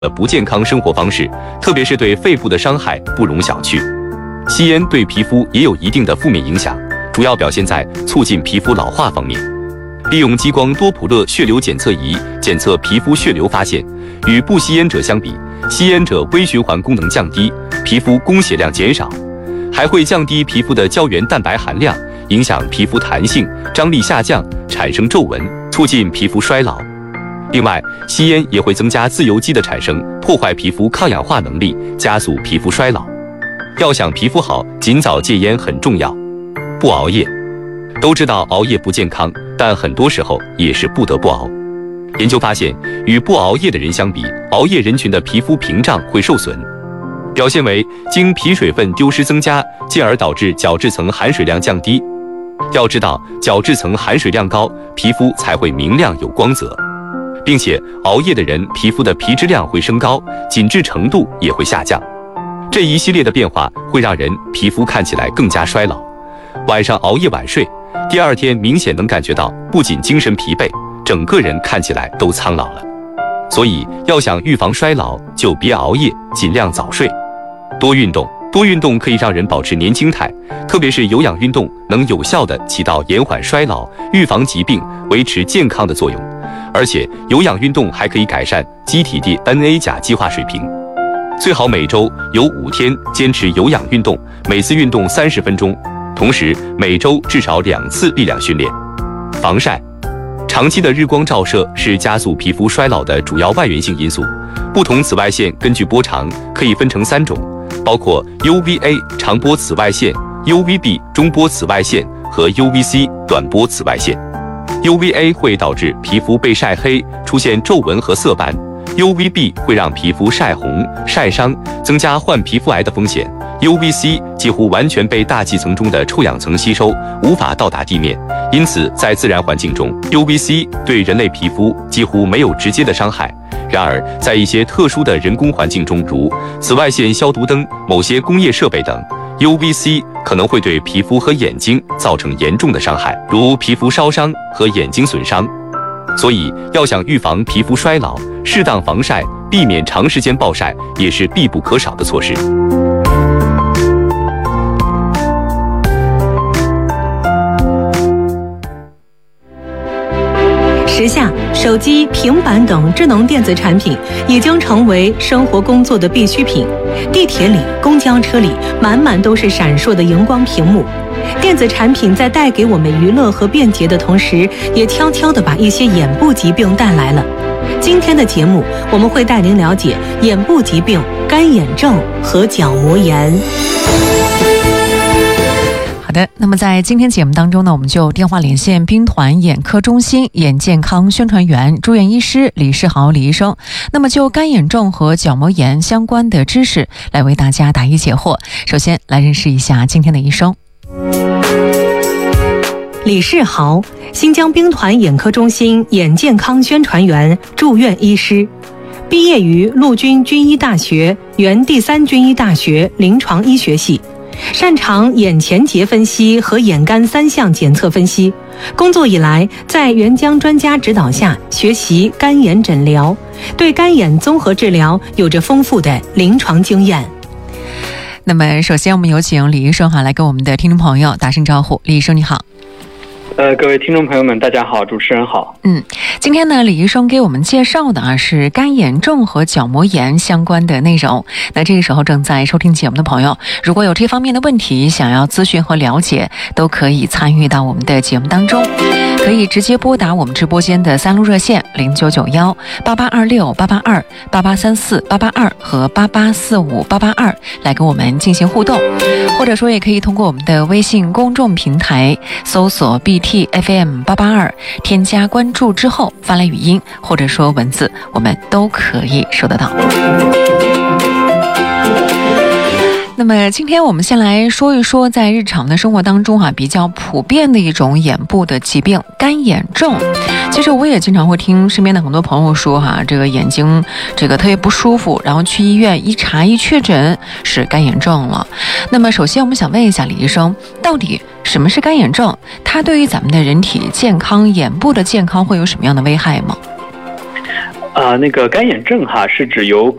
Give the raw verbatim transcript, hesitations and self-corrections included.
的不健康生活方式，特别是对肺部的伤害不容小觑。吸烟对皮肤也有一定的负面影响，主要表现在促进皮肤老化方面。利用激光多普勒血流检测仪检测皮肤血流，发现与不吸烟者相比，吸烟者微循环功能降低，皮肤供血量减少，还会降低皮肤的胶原蛋白含量，影响皮肤弹性、张力下降，产生皱纹，促进皮肤衰老。另外，吸烟也会增加自由基的产生，破坏皮肤抗氧化能力，加速皮肤衰老。要想皮肤好，尽早戒烟很重要。不熬夜，都知道熬夜不健康，但很多时候也是不得不熬。研究发现，与不熬夜的人相比，熬夜人群的皮肤屏障会受损，表现为经皮水分丢失增加，进而导致角质层含水量降低。要知道，角质层含水量高，皮肤才会明亮有光泽，并且熬夜的人皮肤的皮脂量会升高，紧致程度也会下降。这一系列的变化会让人皮肤看起来更加衰老。晚上熬夜晚睡，第二天明显能感觉到，不仅精神疲惫，整个人看起来都苍老了。所以要想预防衰老，就别熬夜，尽量早睡。多运动，多运动可以让人保持年轻态，特别是有氧运动能有效地起到延缓衰老、预防疾病、维持健康的作用。而且有氧运动还可以改善机体 D N A 甲基化水平。最好每周有五天坚持有氧运动，每次运动三十分钟，同时每周至少两次力量训练。防晒，长期的日光照射是加速皮肤衰老的主要外源性因素。不同紫外线根据波长可以分成三种，包括 U V A 长波紫外线、U V B 中波紫外线和 U V C 短波紫外线。U V A 会导致皮肤被晒黑，出现皱纹和色斑。U V B 会让皮肤晒红、晒伤，增加患皮肤癌的风险。U V C 几乎完全被大气层中的臭氧层吸收，无法到达地面，因此在自然环境中 ，U V C 对人类皮肤几乎没有直接的伤害。然而，在一些特殊的人工环境中，如紫外线消毒灯、某些工业设备等， U V C 可能会对皮肤和眼睛造成严重的伤害，如皮肤烧伤和眼睛损伤。所以，要想预防皮肤衰老，适当防晒，避免长时间暴晒，也是必不可少的措施。 时下，手机、平板等智能电子产品已经成为生活工作的必需品。地铁里、公交车里，满满都是闪烁的荧光屏幕。电子产品在带给我们娱乐和便捷的同时，也悄悄地把一些眼部疾病带来了。今天的节目，我们会带您了解眼部疾病、干眼症和角膜炎。 好的，那么在今天节目当中呢，我们就电话连线兵团眼科中心眼健康宣传员、住院医师李世豪李医生，那么就干眼症和角膜炎相关的知识来为大家答疑解惑。首先来认识一下今天的医生。 李世豪，新疆兵团眼科中心眼健康宣传员、住院医师，毕业于陆军军医大学原第三军医大学临床医学系，擅长眼前结分析和眼干三项检测分析。工作以来，在援疆专家指导下学习干眼诊疗，对干眼综合治疗有着丰富的临床经验。 那么首先我们有请李医生哈来跟我们的听众朋友打声招呼。李医生你好。 呃，各位听众朋友们，大家好，主持人好。 嗯，今天呢，李医生给我们介绍的啊是干眼症和角膜炎相关的内容。那这个时候正在收听节目的朋友，如果有这方面的问题想要咨询和了解，都可以参与到我们的节目当中，可以直接拨打我们直播间的三路热线零九九幺八八二六八八二、八八三四八八二和八八四五八八二来跟我们进行互动，或者说也可以通过我们的微信公众平台搜索 B T F M 八八二，添加关注之后发来语音或者说文字，我们都可以收得到。那么今天我们先来说一说在日常的生活当中啊比较普遍的一种眼部的疾病干眼症。其实我也经常会听身边的很多朋友说哈、啊，这个眼睛这个特别不舒服，然后去医院一查一确诊是干眼症了。那么首先我们想问一下李医生，到底什么是干眼症？它对于咱们的人体健康、眼部的健康会有什么样的危害吗？ 啊、呃，那个干眼症哈是指由